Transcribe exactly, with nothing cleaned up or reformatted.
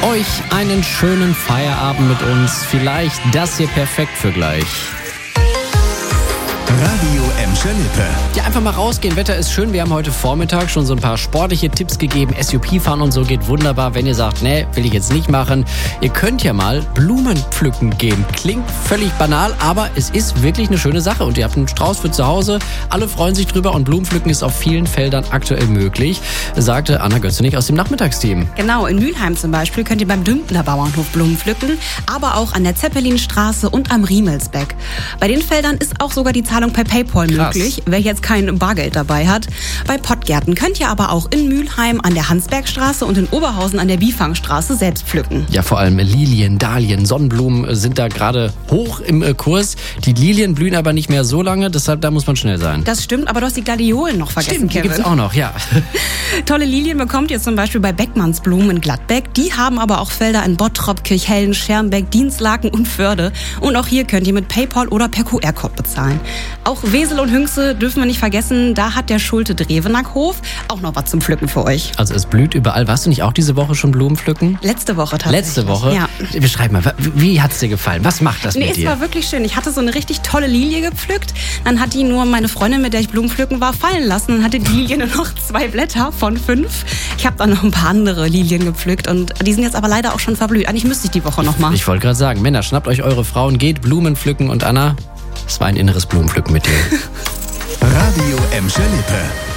euch einen schönen Feierabend mit uns. Vielleicht das hier perfekt für gleich. Radio Emscher Lippe. Ja, einfach mal rausgehen. Wetter ist schön. Wir haben heute Vormittag schon so ein paar sportliche Tipps gegeben. S U P fahren und so geht wunderbar. Wenn ihr sagt, nee, will ich jetzt nicht machen. Ihr könnt ja mal Blumen pflücken gehen. Klingt völlig banal, aber es ist wirklich eine schöne Sache. Und ihr habt einen Strauß für zu Hause. Alle freuen sich drüber und Blumenpflücken ist auf vielen Feldern aktuell möglich, sagte Anna Götzenich aus dem Nachmittagsteam. Genau, in Mülheim zum Beispiel könnt ihr beim Dümpner Bauernhof Blumen pflücken, aber auch an der Zeppelinstraße und am Riemelsbeck. Bei den Feldern ist auch sogar die Zahlung per PayPal Krass. möglich, wer jetzt kein Bargeld dabei hat. Bei Pottgärten könnt ihr aber auch in Mülheim an der Hansbergstraße und in Oberhausen an der Biefangstraße selbst pflücken. Ja, vor allem Lilien, Dahlien, Sonnenblumen sind da gerade hoch im äh, Kurs. Die Lilien blühen aber nicht mehr so lange, deshalb da muss man schnell sein. Das stimmt, aber du hast die Gladiolen noch vergessen, Stimmt, die Kevin. gibt's auch noch, ja. Tolle Lilien bekommt ihr zum Beispiel bei Beckmanns Blumen in Gladbeck. Die haben aber auch Felder in Bottrop, Kirchhellen, Schermbeck, Dienstlaken und Förde. Und auch hier könnt ihr mit PayPal oder per Q R-Code bezahlen. Auch Wesel und Hünxe dürfen wir nicht vergessen. Da hat der Schulte-Drevenack-Hof auch noch was zum Pflücken für euch. Also es blüht überall. Warst du nicht auch diese Woche schon Blumen pflücken? Letzte Woche tatsächlich. Letzte Woche? Ja. Beschreib mal, wie hat's dir gefallen? Was macht das Nee, mit es dir? war wirklich schön. Ich hatte so eine richtig tolle Lilie gepflückt. Dann hat die nur meine Freundin, mit der ich Blumen pflücken war, fallen lassen. Dann hatte die Lilie nur noch zwei Blätter von fünf. Ich habe dann noch ein paar andere Lilien gepflückt und die sind jetzt aber leider auch schon verblüht. Eigentlich müsste ich die Woche noch machen. Ich wollte gerade sagen, Männer, schnappt euch eure Frauen, geht Blumen pflücken und Anna, es war ein inneres Blumenpflücken mit dir. Radio Emscher Lippe.